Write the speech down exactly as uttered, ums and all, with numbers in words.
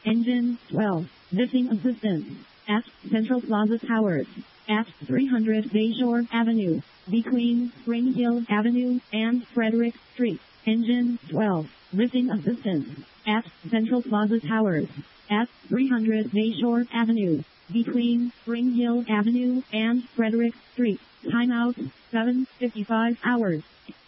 Engine twelve. Lifting assistance. At Central Plaza Towers. At three hundred Bayshore Avenue. Between Spring Hill Avenue and Frederick Street. Engine twelve. Lifting assistance. At Central Plaza Towers. At three hundred Bayshore Avenue. Between Spring Hill Avenue and Frederick Street. Timeout seven fifty-five hours.